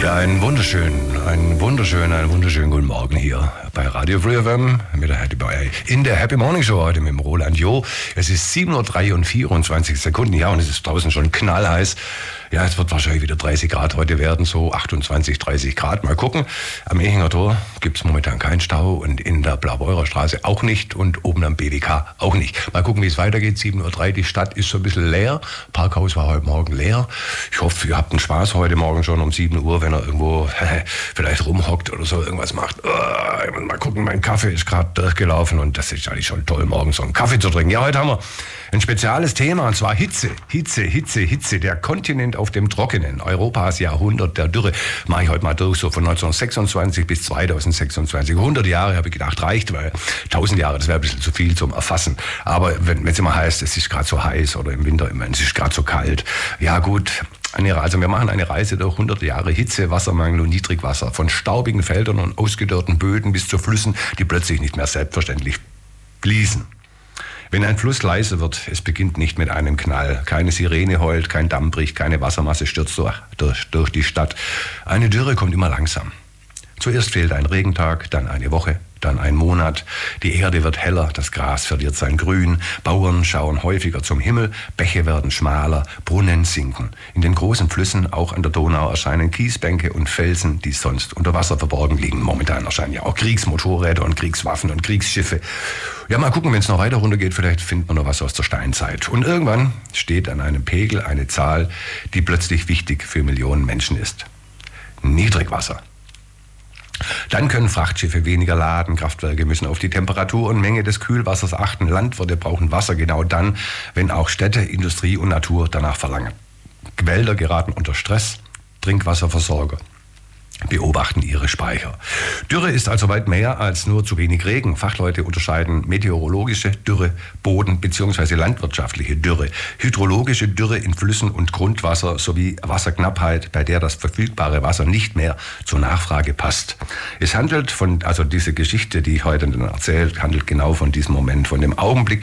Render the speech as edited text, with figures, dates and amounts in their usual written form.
Ja, einen wunderschönen guten Morgen hier bei Radio Free FM in der Happy Morning Show heute mit dem Roland Jo. Es ist 7:03 und 24 Sekunden, ja, und es ist draußen schon knallheiß. Ja, es wird wahrscheinlich wieder 30 Grad heute werden, so 28, 30 Grad. Mal gucken. Am Ehinger Tor gibt es momentan keinen Stau und in der Blaubeurer Straße auch nicht und oben am BWK auch nicht. Mal gucken, wie es weitergeht. 7:03 Uhr, die Stadt ist so ein bisschen leer. Parkhaus war heute Morgen leer. Ich hoffe, ihr habt einen Spaß heute Morgen schon um 7 Uhr, wenn er irgendwo vielleicht rumhockt oder so irgendwas macht. Mal gucken, mein Kaffee ist gerade durchgelaufen und das ist eigentlich schon toll, morgens so einen Kaffee zu trinken. Ja, heute haben wir ein spezielles Thema, und zwar Hitze. Der Kontinent auf dem Trockenen. Europas Jahrhundert der Dürre. Mache ich heute mal durch, so von 1926 bis 2026. 100 Jahre, habe ich gedacht, reicht, weil 1000 Jahre, das wäre ein bisschen zu viel zum Erfassen. Aber wenn es immer heißt, es ist gerade so heiß oder im Winter immer, es ist gerade so kalt. Ja gut, also wir machen eine Reise durch 100 Jahre Hitze, Wassermangel und Niedrigwasser. Von staubigen Feldern und ausgedörrten Böden bis zu Flüssen, die plötzlich nicht mehr selbstverständlich fließen. Wenn ein Fluss leise wird, es beginnt nicht mit einem Knall. Keine Sirene heult, kein Damm bricht, keine Wassermasse stürzt durch die Stadt. Eine Dürre kommt immer langsam. Zuerst fehlt ein Regentag, dann eine Woche, dann ein Monat. Die Erde wird heller, das Gras verliert sein Grün. Bauern schauen häufiger zum Himmel, Bäche werden schmaler, Brunnen sinken. In den großen Flüssen, auch an der Donau, erscheinen Kiesbänke und Felsen, die sonst unter Wasser verborgen liegen. Momentan erscheinen ja auch Kriegsmotorräder und Kriegswaffen und Kriegsschiffe. Ja, mal gucken, wenn es noch weiter runtergeht, vielleicht findet man noch was aus der Steinzeit. Und irgendwann steht an einem Pegel eine Zahl, die plötzlich wichtig für Millionen Menschen ist. Niedrigwasser. Dann können Frachtschiffe weniger laden, Kraftwerke müssen auf die Temperatur und Menge des Kühlwassers achten. Landwirte brauchen Wasser genau dann, wenn auch Städte, Industrie und Natur danach verlangen. Wälder geraten unter Stress, Trinkwasserversorger beobachten ihre Speicher. Dürre ist also weit mehr als nur zu wenig Regen. Fachleute unterscheiden meteorologische Dürre, Boden- bzw. landwirtschaftliche Dürre, hydrologische Dürre in Flüssen und Grundwasser sowie Wasserknappheit, bei der das verfügbare Wasser nicht mehr zur Nachfrage passt. Es handelt diese Geschichte, die ich heute erzähle, handelt genau von diesem Moment, von dem Augenblick,